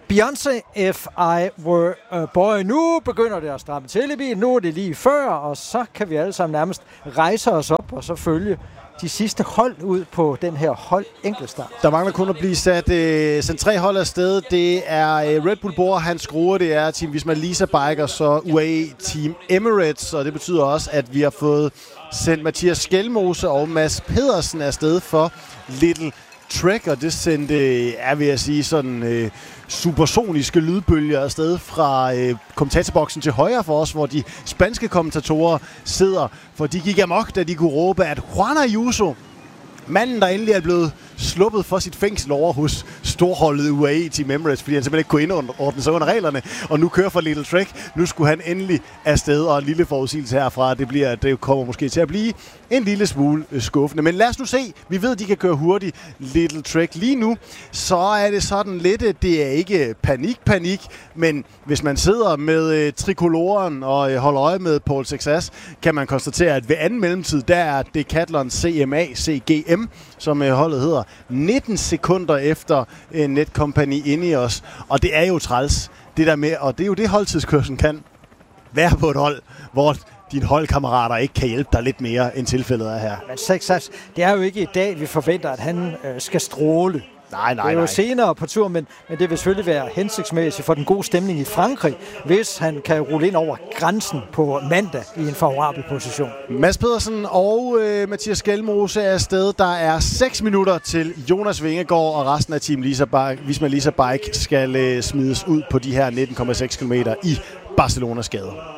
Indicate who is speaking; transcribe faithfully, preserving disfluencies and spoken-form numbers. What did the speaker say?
Speaker 1: Beyoncé, If I Were a Boy. Nu begynder det at stramme til i bilen. Nu er det lige før, og så kan vi alle sammen nærmest rejse os op og så følge de sidste hold ud på den her hold enkeltstart.
Speaker 2: Der mangler kun at blive sat øh, sendt tre hold afsted. Det er øh, Red Bull Bora, Hans Grohe, det er Team Visma Lease Bike, og så U A E Team Emirates. Og det betyder også, at vi har fået sendt Mathias Skelmose og Mads Pedersen afsted for Little Trek, og det sendte, er vil jeg sige, sådan øh, supersoniske lydbølger afsted fra øh, kommentatorboksen til højre for os, hvor de spanske kommentatorer sidder, for de gik amok, da de kunne råbe, at Juan Ayuso, manden, der endelig er blevet sluppet for sit fængsel over hos storholdet U A E Team Emirates, fordi han simpelthen ikke kunne indordne sig under reglerne, og nu kører for Little Trek. Nu skulle han endelig afsted, og en lille forudsigelse herfra, det bliver, det kommer måske til at blive en lille smule skuffende. Men lad os nu se. Vi ved, de kan køre hurtigt, Little Trek. Lige nu, så er det sådan lidt, det er ikke panik, panik, men hvis man sidder med øh, trikoloren og øh, holder øje med Paul Sexas, kan man konstatere, at ved anden mellemtid, der er Decathlon C M A C G M, som øh, holdet hedder, nitten sekunder efter øh, Netcompany inde i os. Og det er jo træls, det der med, og det er jo det holdtidskørslen kan være på et hold, hvor dine holdkammerater ikke kan hjælpe dig lidt mere, end tilfældet er her.
Speaker 1: Men Sexas, det er jo ikke i dag, vi forventer, at han øh, skal stråle.
Speaker 2: Nej, nej,
Speaker 1: det er jo
Speaker 2: nej.
Speaker 1: senere på tur, men, men det vil selvfølgelig være hensigtsmæssigt for den gode stemning i Frankrig, hvis han kan rulle ind over grænsen på mandag i en favorabel position.
Speaker 2: Mads Pedersen og øh, Mathias Skelmose er afsted. Der er seks minutter til Jonas Vingegaard, og resten af Team Lisa Bike, Visma Lease Bike skal øh, smides ud på de her nitten komma seks kilometer i Barcelonas gader.